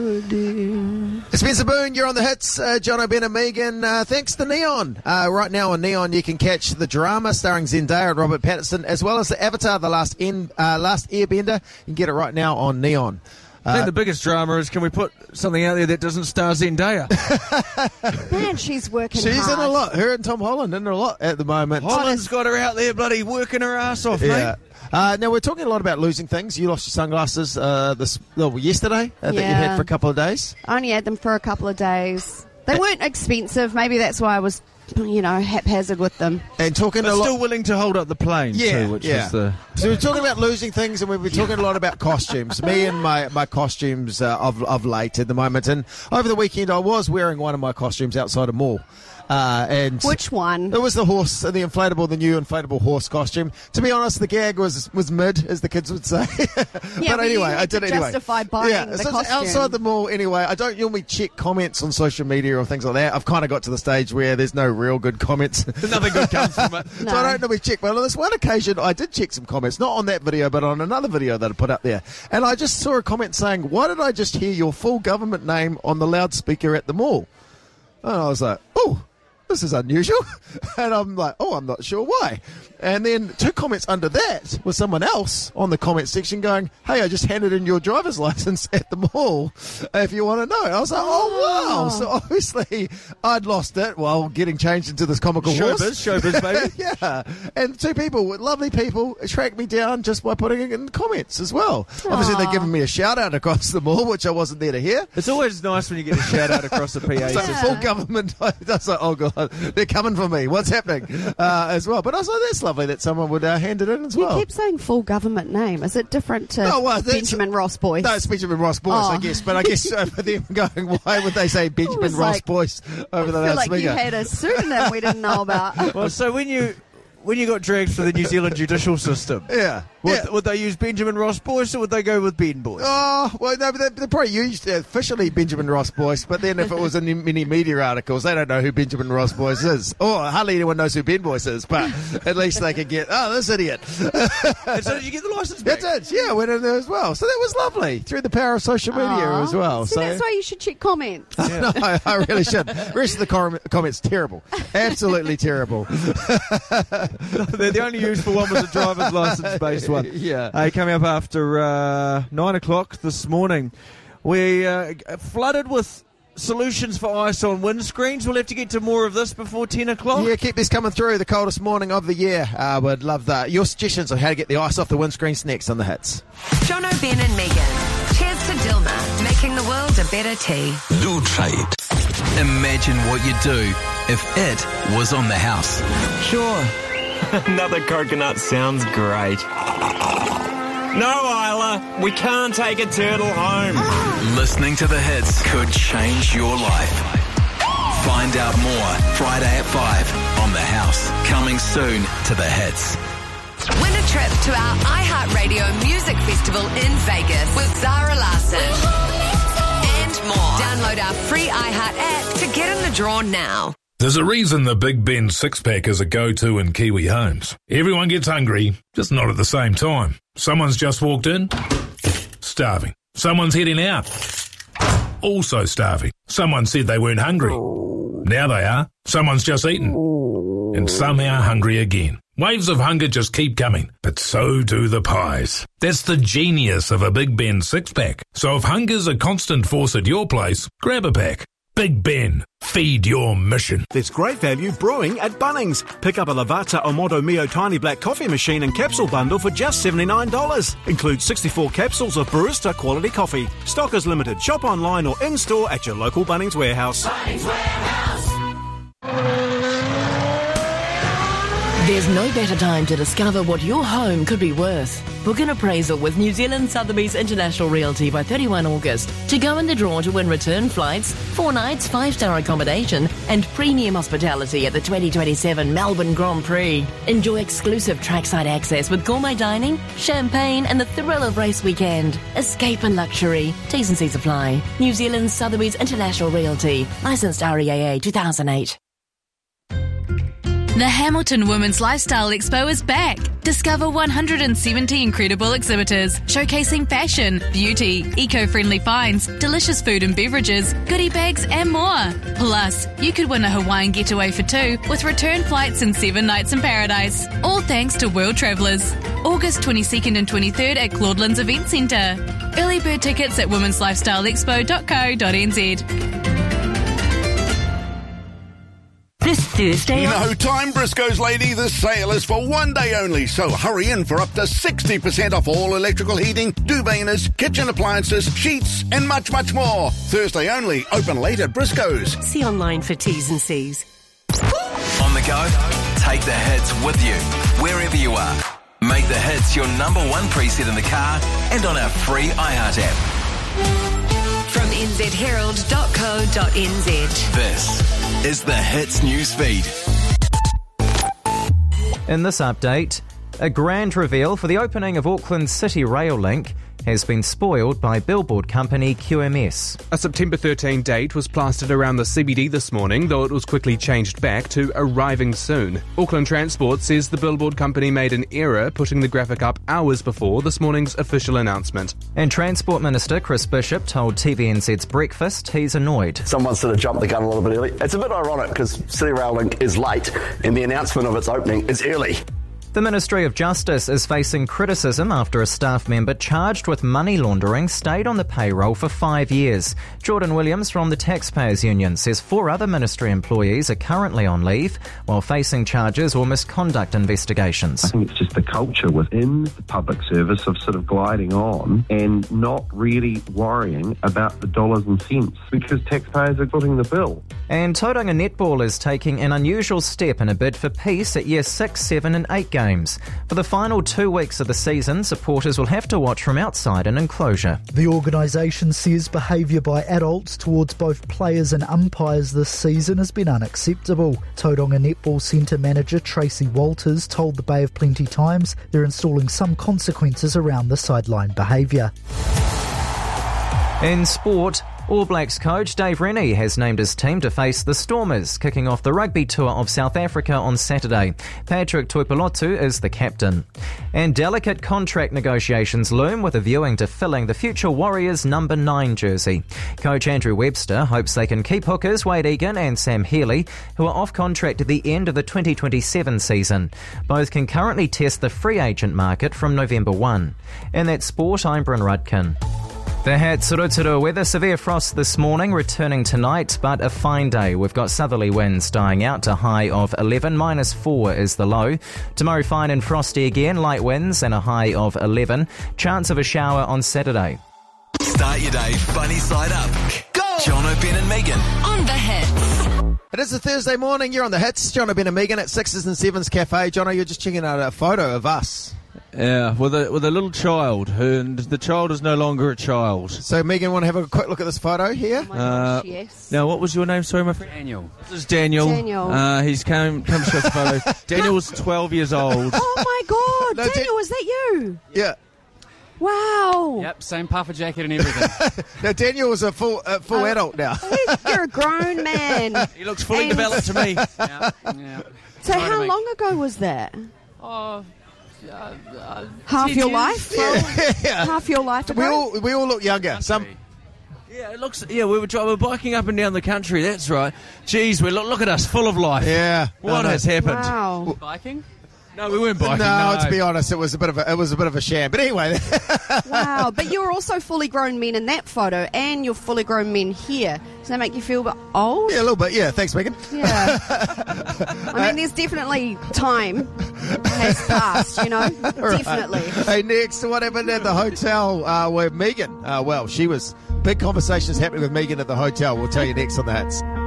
Spencer Boone, you're on the hits. John O'Brien and Megan. Thanks to Neon. Right now on Neon, you can catch the drama starring Zendaya and Robert Pattinson, as well as the Avatar: The Last Airbender. You can get it right now on Neon. I think the biggest drama is, can we put something out there that doesn't star Zendaya? Man, she's working She's hard. in a lot. Her and Tom Holland in a lot at the moment. Holland's got her out there bloody working her ass off, Yeah. mate. Now, we're talking a lot about losing things. You lost your sunglasses yesterday that you had for a couple of days. I only had them for a couple of days. They weren't expensive. Maybe that's why I was, haphazard with them. And talking But a lot. still willing to hold up the plane, too, which is the... So we're talking about losing things, and we've been talking a lot about costumes. Me and my costumes of late at the moment. And over the weekend, I was wearing one of my costumes outside a mall. And Which one? It was the horse, the new inflatable horse costume. To be honest, the gag was mid, as the kids would say. Yeah, but anyway, you had I did to it anyway. justify buying the so costume. outside the mall anyway. I don't normally check comments on social media or things like that. I've kind of got to the stage where there's no real good comments. Nothing good comes from it. So I don't normally check. But on this one occasion, I did check some comments, not on that video, but on another video that I put up there. And I just saw a comment saying, "Why did I just hear your full government name on the loudspeaker at the mall?" And I was like, "Oh, this is unusual." And I'm like, "Oh, I'm not sure why." And then 2 comments under that was someone else on the comment section going, "Hey, I just handed in your driver's license at the mall if you want to know." And I was like, "Oh, wow." So obviously I'd lost it while getting changed into this comical horse. Showbiz, baby. Yeah. And 2 people, lovely people, tracked me down just by putting it in the comments as well. Obviously they're giving me a shout out across the mall, which I wasn't there to hear. It's always nice when you get a shout out across the PA It's like system. full government. That's like, oh god, they're coming for me. What's happening? As well. But I was like, that's lovely that someone would hand it in as well. You keep saying full government name. Is it different to that's- Benjamin Ross Boyce? No, it's Benjamin Ross Boyce, I guess. But I guess for them going, why would they say Benjamin was Ross like, Boyce over the I feel like loudspeaker? you had a pseudonym we didn't know about. Well, so when you got dragged through the New Zealand judicial system, Yeah. would they use Benjamin Ross Boyce or would they go with Ben Boyce? Oh, well, no, but they probably used officially Benjamin Ross Boyce, but then if it was in many media articles, they don't know who Benjamin Ross Boyce is. Or hardly anyone knows who Ben Boyce is, but at least they could get, this idiot. And so did you get the licence back? It did, yeah, went in there as well. So that was lovely, through the power of social media as well. See, that's why you should check comments. No, I really should. The rest of the comments, terrible. Absolutely terrible. The only useful one was a driver's licence-based one. Yeah. Coming up after 9 o'clock this morning, we flooded with solutions for ice on windscreens. We'll have to get to more of this before 10 o'clock. Yeah, keep this coming through. The coldest morning of the year. Would love that. Your suggestions on how to get the ice off the windscreens next on the hits. John O'Brien and Megan. Cheers to Dilma, making the world a better tea. Lube-Trade. Imagine what you'd do if it was on the house. Sure. Another coconut sounds great. No, Isla, we can't take a turtle home. Listening to the hits could change your life. Find out more Friday at 5 on The House. Coming soon to the hits. Win a trip to our iHeartRadio Music Festival in Vegas with Zara Larsson. And more. Download our free iHeart app to get in the draw now. There's a reason the Big Ben six-pack is a go-to in Kiwi homes. Everyone gets hungry, just not at the same time. Someone's just walked in, starving. Someone's heading out, also starving. Someone said they weren't hungry. Now they are. Someone's just eaten, and some are hungry again. Waves of hunger just keep coming, but so do the pies. That's the genius of a Big Ben six-pack. So if hunger's a constant force at your place, grab a pack. Big Ben, feed your mission. There's great value brewing at Bunnings. Pick up a Lavazza Omoto Mio Tiny Black Coffee Machine and Capsule Bundle for just $79. Includes 64 capsules of barista quality coffee. Stock is limited. Shop online or in-store at your local Bunnings warehouse. Bunnings Warehouse. There's no better time to discover what your home could be worth. Book an appraisal with New Zealand Sotheby's International Realty by 31 August to go in the draw to win return flights, 4 nights, 5-star accommodation and premium hospitality at the 2027 Melbourne Grand Prix. Enjoy exclusive trackside access with gourmet dining, champagne and the thrill of race weekend. Escape in luxury. T's and C's apply. New Zealand Sotheby's International Realty. Licensed REAA 2008. The Hamilton Women's Lifestyle Expo is back. Discover 170 incredible exhibitors showcasing fashion, beauty, eco-friendly finds, delicious food and beverages, goodie bags and more. Plus, you could win a Hawaiian getaway for two with return flights and 7 nights in paradise. All thanks to World Travellers. August 22nd and 23rd at Claudelands Event Centre. Early bird tickets at womenslifestyleexpo.co.nz. This Thursday No time, Briscoe's lady. The sale is for one day only, so hurry in for up to 60% off all electrical heating, duveiners, kitchen appliances, sheets, and much, much more. Thursday only. Open late at Briscoe's. See online for T's and C's. On the go? Take the hits with you, wherever you are. Make the hits your number one preset in the car and on our free iHeart app. From nzherald.co.nz. This is the Hits News Feed. In this update, a grand reveal for the opening of Auckland's City Rail Link has been spoiled by billboard company QMS. A September 13 date was plastered around the CBD this morning, though it was quickly changed back to arriving soon. Auckland Transport says the billboard company made an error putting the graphic up hours before this morning's official announcement. And Transport Minister Chris Bishop told TVNZ's Breakfast he's annoyed. Someone sort of jumped the gun a little bit early. It's a bit ironic because City Rail Link is late and the announcement of its opening is early. The Ministry of Justice is facing criticism after a staff member charged with money laundering stayed on the payroll for 5 years. Jordan Williams from the Taxpayers Union says 4 other ministry employees are currently on leave while facing charges or misconduct investigations. I think it's just the culture within the public service of sort of gliding on and not really worrying about the dollars and cents because taxpayers are footing the bill. And Tauranga Netball is taking an unusual step in a bid for peace at Year 6, 7 and 8 games. For the final 2 weeks of the season, supporters will have to watch from outside an enclosure. The organisation says behaviour by adults towards both players and umpires this season has been unacceptable. Tauranga Netball Centre manager Tracy Walters told the Bay of Plenty Times they're installing some consequences around the sideline behaviour. In sport, All Blacks coach Dave Rennie has named his team to face the Stormers, kicking off the rugby tour of South Africa on Saturday. Patrick Tuipulotu is the captain. And delicate contract negotiations loom with a viewing to filling the future Warriors number 9 jersey. Coach Andrew Webster hopes they can keep hookers Wade Egan and Sam Healy, who are off contract at the end of the 2027 season. Both can currently test the free agent market from November 1. In that sport, I'm Bryn Rudkin. The Hats Rotorua weather, severe frost this morning, returning tonight, but a fine day. We've got southerly winds dying out to high of 11, -4 is the low. Tomorrow fine and frosty again, light winds and a high of 11. Chance of a shower on Saturday. Start your day funny side up. Go! Jono, Ben and Megan. On the Hits. It is a Thursday morning. You're on the Hits. Jono, Ben and Megan at 6s and 7s Cafe. Jono, you're just checking out a photo of us. Yeah, with a little child, and the child is no longer a child. So, Megan, want to have a quick look at this photo here? Oh my gosh, yes. Now, what was your name? Sorry, my friend. Daniel. This is Daniel. Daniel. He's come to show us a photo. Daniel's 12 years old. Oh my God, No, Daniel, is that you? Yeah. Wow. Yep, same puffer jacket and everything. Now, Daniel is a full adult now. You're a grown man. He looks fully developed to me. Yeah. So how long ago was that? Half 10 your years? life? Yeah. Half your life ago? We all look younger. Some. Yeah, it looks. Yeah, we were biking up and down the country. That's right. Jeez, look at us, full of life. Yeah. What has happened? Wow. Biking? No, we weren't biking. No, to be honest, it was a bit of a sham. But anyway. Wow, but you're also fully grown men in that photo, and you're fully grown men here. Does that make you feel a bit old? Yeah, a little bit. Yeah, thanks, Megan. Yeah. I mean, there's definitely time has passed, you know? Definitely. Hey, next, what happened at the hotel with Megan? Well, big conversations happening with Megan at the hotel. We'll tell you next on the Hits.